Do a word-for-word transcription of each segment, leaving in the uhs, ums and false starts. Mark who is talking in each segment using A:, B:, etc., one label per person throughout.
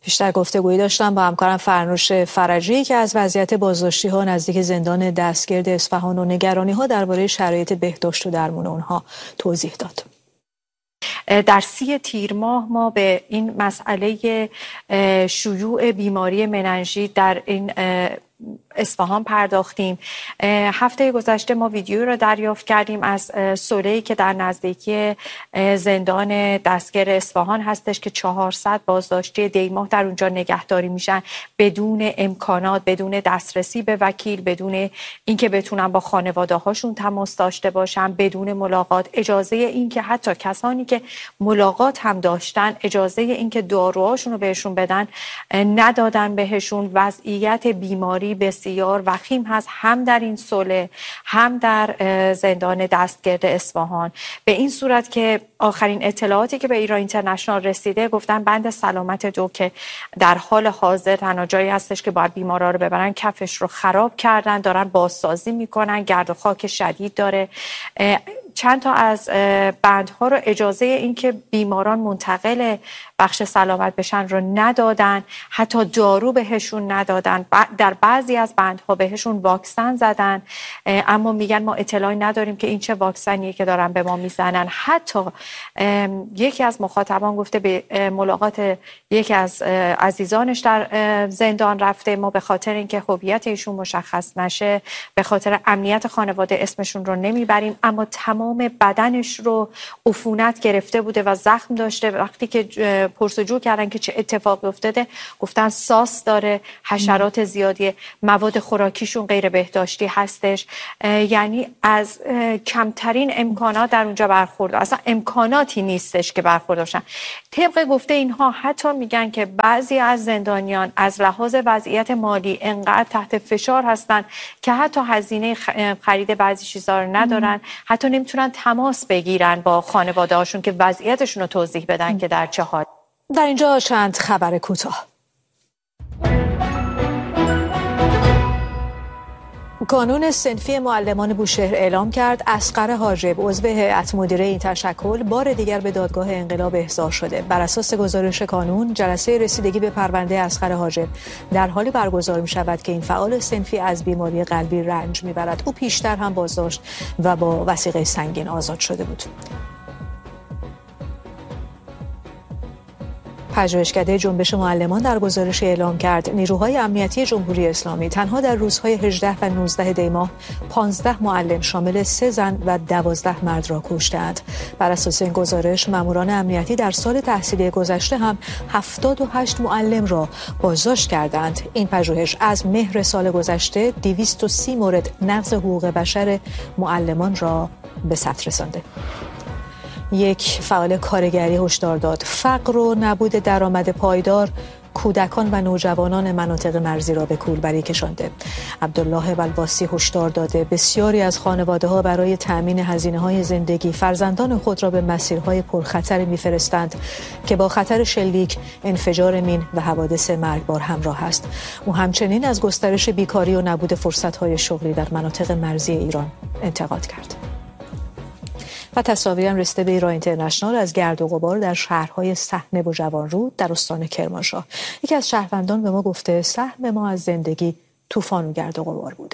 A: بیشتر گفتگویی داشتم با همکارم فرنوش فرجی که از وضعیت بازداشتی‌ها نزدیک زندان دستگرد اصفهان و نگرانی‌ها درباره شرایط بهداشت و درمان آنها توضیح داد.
B: در سی تیر ماه ما به این مسئله شیوع بیماری مننژیت در این اصفهان پرداختیم. هفته گذشته ما ویدیویی رو دریافت کردیم از سله‌ای که در نزدیکی زندان دستگیر اصفهان هستش که چهارصد بازداشتی دیماه در اونجا نگهداری میشن بدون امکانات، بدون دسترسی به وکیل، بدون اینکه بتونن با خانواده هاشون تماس داشته باشن، بدون ملاقات، اجازه اینکه حتی کسانی که ملاقات هم داشتن اجازه اینکه داروهاشون رو بهشون بدن ندادن بهشون. وضعیت بیماری بسیار وخیم هست هم در این سله هم در زندان دستگرد اصفهان، به این صورت که آخرین اطلاعاتی که به ایران اینترنشنال رسیده گفتن بند سلامت دو که در حال حاضر تنها جایی هستش که باید بیمارا رو ببرن کفش رو خراب کردن، دارن بازسازی میکنن، گرد و خاک شدید داره. چند تا از بندها رو اجازه اینکه بیماران منتقل بخش سلامت بشن رو ندادن، حتی دارو بهشون ندادن، در بعضی از بندها بهشون واکسن زدن اما میگن ما اطلاعی نداریم که این چه واکسنیه که دارن به ما میزنن. حتی یکی از مخاطبان گفته به ملاقات یکی از عزیزانش در زندان رفته، ما به خاطر اینکه هویت ایشون مشخص نشه به خاطر امنیت خانواده اسمشون رو نمیبریم، اما تمام بدنش رو عفونت گرفته بوده و زخم داشته. وقتی که پرسجو کردن که چه اتفاقی افتاده گفتن ساس داره، حشرات زیادی، مواد خوراکیشون غیر بهداشتی هستش. یعنی از کمترین امکانات در اونجا برخورد، اصلا امکاناتی نیستش که برخورداشن. طبق گفته اینها حتی میگن که بعضی از زندانیان از لحاظ وضعیت مالی انقدر تحت فشار هستن که حتی هزینه خرید بعضی چیزا رو ندارن، حتی نمیتونن تماس بگیرن با خانواده هاشون که وضعیتشون رو توضیح بدن که در چه حال.
A: در اینجا چند خبر کوتاه. کانون صنفی معلمان بوشهر اعلام کرد اصغر حاجب عضو هیئت مدیره این تشکل بار دیگر به دادگاه انقلاب احضار شده. بر اساس گزارش کانون جلسه رسیدگی به پرونده اصغر حاجب در حالی برگزار می شود که این فعال صنفی از بیماری قلبی رنج می برد. او پیشتر هم بازداشت و با وثیقه سنگین آزاد شده بود. پژوهشکده جنبش معلمان در گزارش اعلام کرد نیروهای امنیتی جمهوری اسلامی تنها در روزهای هجده و نوزده دی ماه پانزده معلم شامل سه زن و دوازده مرد را کشتند. بر اساس این گزارش ماموران امنیتی در سال تحصیلی گذشته هم هفتاد و هشت معلم را بازداشت کردند. این پژوهش از مهر سال گذشته دویست و سی مورد نقض حقوق بشر معلمان را به ثبت رسانده. یک فعال کارگری هشدار داد فقر و نبود درآمد پایدار کودکان و نوجوانان مناطق مرزی را به کولبری کشانده. عبدالله بلواسی هشدار داده بسیاری از خانواده‌ها برای تأمین هزینه‌های زندگی فرزندان خود را به مسیرهای پرخطر می‌فرستند که با خطر شلیک، انفجار مین و حوادث مرگبار همراه است. او همچنین از گسترش بیکاری و نبود فرصت‌های شغلی در مناطق مرزی ایران انتقاد کرد. و تصاویر هم رسیده به ایران اینترنشنال از گرد و غبار در شهرهای سحنه و جوانرود در استان کرمانشاه. یکی از شهروندان به ما گفته سهم ما از زندگی طوفان و گرد و غبار بوده.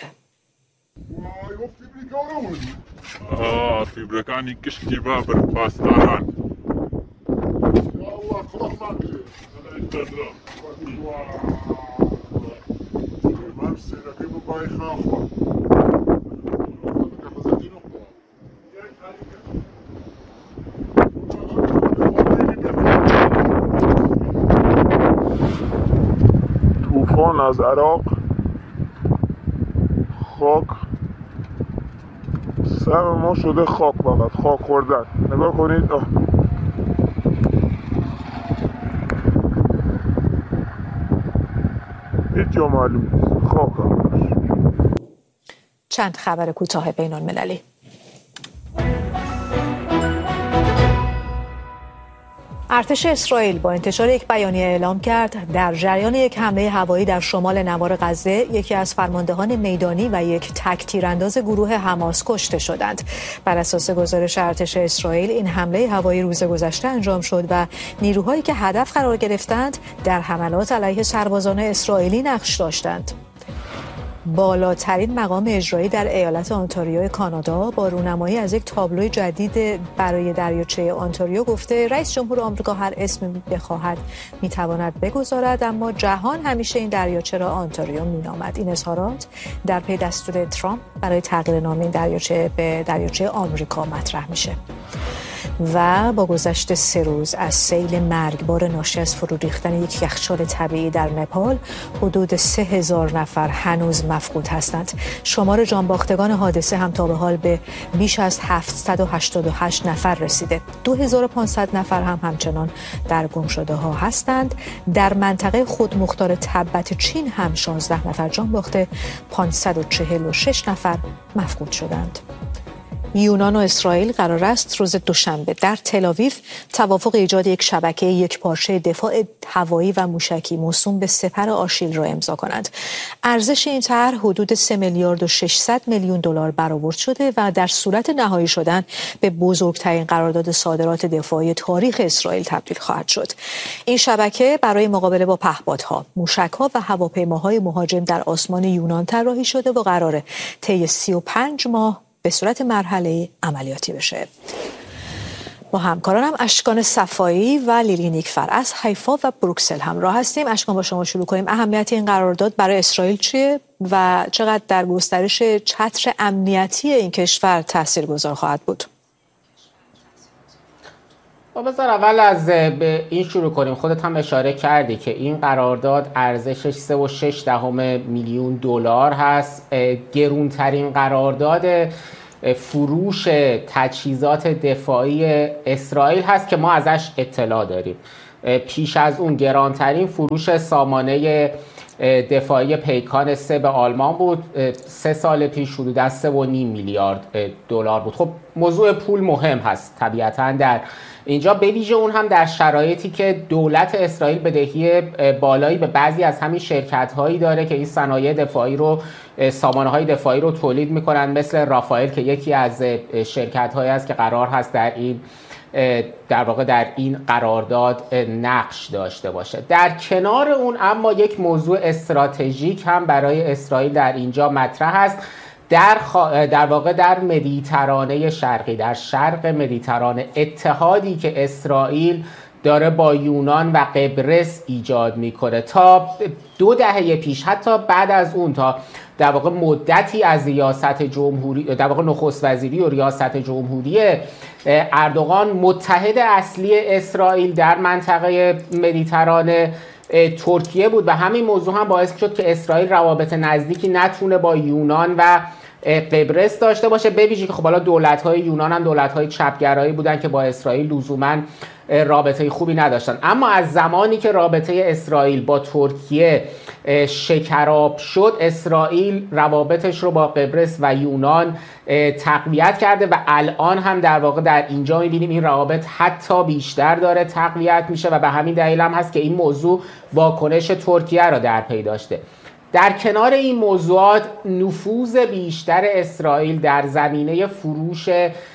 C: آه فیبرکانی کشتی بابر پاسداران طوفان از عراق خاک سر ما شده خاک، فقط خاک خوردن. نگاه کنید آه. هیچ جا معلوم نیست خاک هم.
A: چند خبر کوتاه بین المللی. ارتش اسرائیل با انتشار یک بیانیه اعلام کرد در جریان یک حمله هوایی در شمال نوار غزه یکی از فرماندهان میدانی و یک تک تیرانداز گروه حماس کشته شدند. بر اساس گزارش ارتش اسرائیل این حمله هوایی روز گذشته انجام شد و نیروهایی که هدف قرار گرفتند در حملات علیه سربازان اسرائیلی نقش داشتند. بالاترین مقام اجرایی در ایالت آنتاریو کانادا با رونمایی از یک تابلوی جدید برای دریاچه آنتاریو گفته رئیس جمهور آمریکا هر اسمی بخواهد میتواند بگذارد، اما جهان همیشه این دریاچه را آنتاریو مینامد. این اظهارات در پی دستور ترامپ برای تغییر نام این دریاچه به دریاچه آمریکا مطرح میشه. و با گذشت سه روز از سیل مرگبار ناشی از فرو ریختن یک یخچال طبیعی در نپال، حدود سه هزار نفر هنوز مفقود هستند. شمار جانباختگان حادثه هم تا به حال به بیش از هفتصد و هشتاد و هشت نفر رسیده. دو هزار و پانصد نفر هم همچنان در گمشده ها هستند. در منطقه خودمختار تبت چین هم شانزده نفر جان باخته، پانصد و چهل و شش نفر مفقود شدند. یونان و اسرائیل قرار است روز دوشنبه در تل‌آویو توافق ایجاد یک شبکه یکپارچه دفاع هوایی و موشکی موسوم به سپر آشیل را امضا کنند. ارزش این طرح حدود سه میلیارد و ششصد میلیون دلار برآورد شده و در صورت نهایی شدن به بزرگترین قرارداد صادرات دفاعی تاریخ اسرائیل تبدیل خواهد شد. این شبکه برای مقابله با پهپادها، موشک‌ها و هواپیماهای مهاجم در آسمان یونان طراحی شده و قراره طی سی و پنج ماه به صورت مرحله عملیاتی بشه. با همکارانم اشکان صفایی و لیلی نیکفر از حیفا و بروکسل همراه هستیم. اشکان، با شما شروع کنیم. اهمیت این قرارداد برای اسرائیل چیه و چقدر در گسترش چتر امنیتی این کشور تاثیرگذار خواهد بود؟
D: بذار اول از به این شروع کنیم. خودت هم اشاره کردی که این قرارداد ارزشش سه و شش دهم میلیون دلار هست. گرونترین قرارداد فروش تجهیزات دفاعی اسرائیل هست که ما ازش اطلاع داریم. پیش از اون گرانترین فروش سامانه دفاعی پیکان سه به آلمان بود. سه سال پیش حدود سه و نیم میلیارد دلار بود. خب موضوع پول مهم هست طبیعتاً در اینجا، به ویژه اون هم در شرایطی که دولت اسرائیل بدهی بالایی به بعضی از همین شرکت‌هایی داره که این صنایع دفاعی رو، سامانه‌های دفاعی رو تولید می‌کنن، مثل رافائل که یکی از شرکت‌هایی است که قرار هست در این در واقع در این قرارداد نقش داشته باشه. در کنار اون اما یک موضوع استراتژیک هم برای اسرائیل در اینجا مطرح است. در, خا... در واقع در مدیترانه شرقی، در شرق مدیترانه، اتحادی که اسرائیل داره با یونان و قبرس ایجاد میکنه. تا دو دهه پیش، حتی بعد از اون، تا در واقع مدتی از ریاست جمهوری، در واقع نخست وزیری و ریاست جمهوری اردوغان، متحد اصلی اسرائیل در منطقه مدیترانه ترکیه بود و همین موضوع هم باعث شد که اسرائیل روابط نزدیکی نتونه با یونان و قبرس داشته باشه، به ویژه که خب حالا دولت‌های یونان هم دولت‌های چپگرایی بودن که با اسرائیل لزوماً رابطه خوبی نداشتن. اما از زمانی که رابطه اسرائیل با ترکیه شکراب شد، اسرائیل روابطش رو با قبرس و یونان تقویت کرده و الان هم در واقع در اینجا می‌بینیم این روابط حتی بیشتر داره تقویت میشه و به همین دلیل هم هست که این موضوع واکنش ترکیه را در پی داشته. در کنار این موضوعات، نفوذ بیشتر اسرائیل در زمینه فروش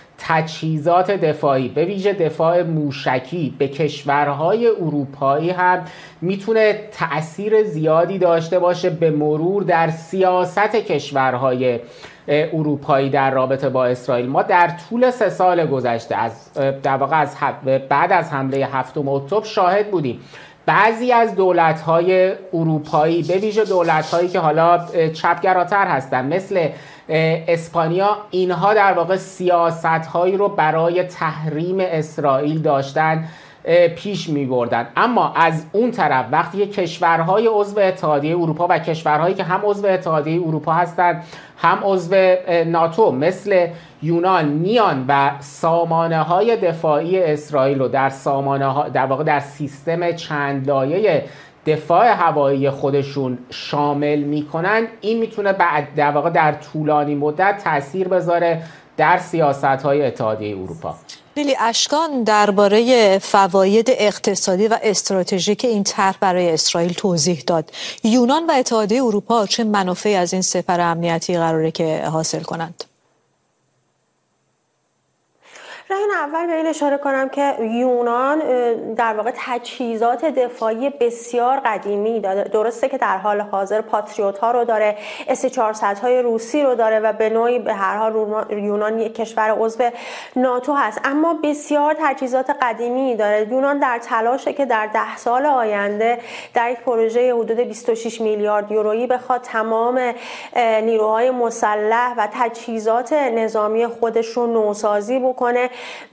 D: تجهیزات دفاعی، به ویژه دفاع موشکی، به کشورهای اروپایی هم میتونه تأثیر زیادی داشته باشه به مرور در سیاست کشورهای اروپایی در رابطه با اسرائیل. ما در طول سه سال گذشته، از در واقع از بعد از حمله هفتم اکتبر شاهد بودیم بعضی از دولت‌های اروپایی، به ویژه دولت‌هایی که حالا چپگراتر هستن مثل اسپانیا، اینها در واقع سیاست‌هایی رو برای تحریم اسرائیل داشتن پیش می‌بردن. اما از اون طرف وقتی کشورهای عضو اتحادیه اروپا و کشورهایی که هم عضو اتحادیه اروپا هستند هم عضو ناتو مثل یونان میان و سامانه‌های دفاعی اسرائیل رو در سامانه‌ها، در واقع در سیستم چند لایه دفاع هوایی خودشون شامل میکنن، این میتونه بعد در واقع در طولانی مدت تاثیر بذاره در سیاست‌های اتحادیه اروپا.
A: لیلی اشکان درباره فواید اقتصادی و استراتژیک این طرح برای اسرائیل توضیح داد. یونان و اتحادیه اروپا چه منافعی از این سپر امنیتی قراره که حاصل کنند؟
E: راین اول به این اشاره کنم که یونان در واقع تجهیزات دفاعی بسیار قدیمی داره. درسته که در حال حاضر پاتریوت ها رو داره، اس چهارصد های روسی رو داره و به نوعی به هر حال یونان یک کشور عضو ناتو هست، اما بسیار تجهیزات قدیمی داره. یونان در تلاشه که در ده سال آینده در یک پروژه حدود بیست و شش میلیارد یورویی بخواد تمام نیروهای مسلح و تجهیزات نظامی خودش رو نوسازی بکنه،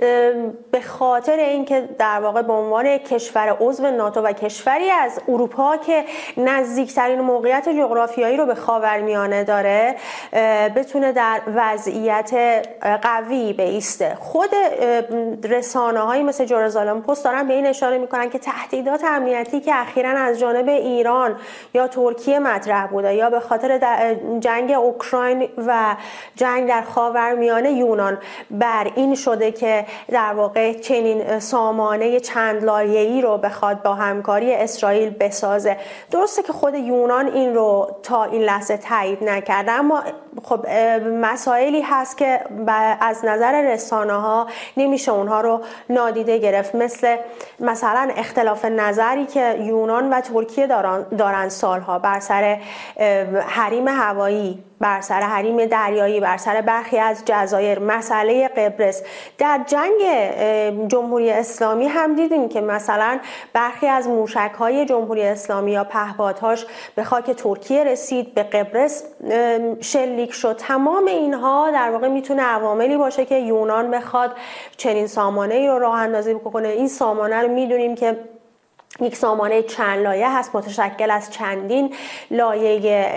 E: به خاطر اینکه در واقع به عنوان کشور عضو ناتو و کشوری از اروپا که نزدیکترین موقعیت جغرافیایی رو به خاورمیانه داره بتونه در وضعیت قوی بایسته. خود رسانه‌هایی مثل جروزالم پست دارن به این اشاره میکنن که تهدیدات امنیتی که اخیراً از جانب ایران یا ترکیه مطرح بوده یا به خاطر جنگ اوکراین و جنگ در خاورمیانه یونان بر این شده که در واقع چنین سامانه چند لایه‌ای رو بخواد با همکاری اسرائیل بسازه. درسته که خود یونان این رو تا این لحظه تایید نکرده، اما خب مسائلی هست که از نظر رسانه‌ها نمیشه اونها رو نادیده گرفت، مثل مثلا اختلاف نظری که یونان و ترکیه دارن, دارن سالها بر سر حریم هوایی، بر سر حریم دریایی، بر سر برخی از جزایر، مسئله قبرس. در جنگ جمهوری اسلامی هم دیدیم که مثلا برخی از موشک‌های جمهوری اسلامی یا پهپادهاش به خاک ترکیه رسید، به قبرس شلیک شد. تمام اینها در واقع میتونه عواملی باشه که یونان بخواد چنین سامانه‌ای رو راه اندازی بکنه. این سامانه رو میدونیم که یک سامانه چند لایه هست، متشکل از چندین لایه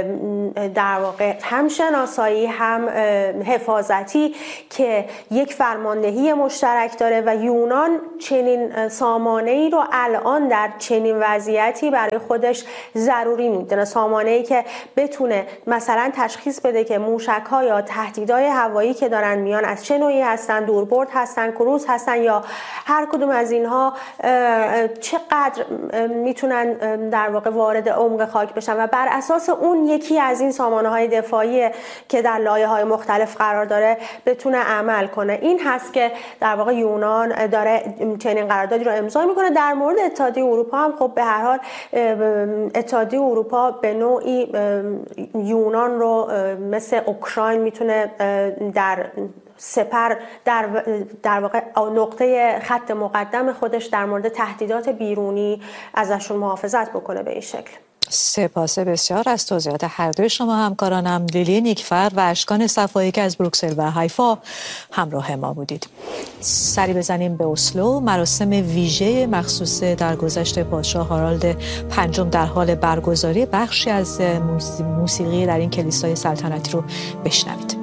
E: در واقع هم شناسایی هم حفاظتی که یک فرماندهی مشترک داره و یونان چنین سامانه‌ای رو الان در چنین وضعیتی برای خودش ضروری میدونه. سامانه‌ای که بتونه مثلا تشخیص بده که موشک‌ها یا تهدیدهای هوایی که دارن میان از چه نوعی هستن، دوربرد هستن، کروز هستن یا هر کدوم از اینها چه قدر میتونن در واقع وارد عمق خاک بشن و بر اساس اون یکی از این سامانه‌های دفاعی که در لایه‌های مختلف قرار داره بتونه عمل کنه. این هست که در واقع یونان داره چنین قراردادی رو امضا میکنه. در مورد اتحادیه اروپا هم خب به هر حال اتحادیه اروپا به نوعی یونان رو مثل اوکراین میتونه در سپر در در واقع نقطه خط مقدم خودش در مورد تهدیدات بیرونی ازشون محافظت بکنه به این شکل.
A: سپاس بسیار از توضیحات هر دوی شما همکارانم. لیلی نیکفر و اشکان صفایی که از بروکسل و حیفا همراه ما بودید. سری بزنیم به اسلو. مراسم ویژه مخصوص درگذشت پادشاه هارالد پنجم در حال برگزاری. بخشی از موسیقی در این کلیسای سلطنتی رو بشنوید.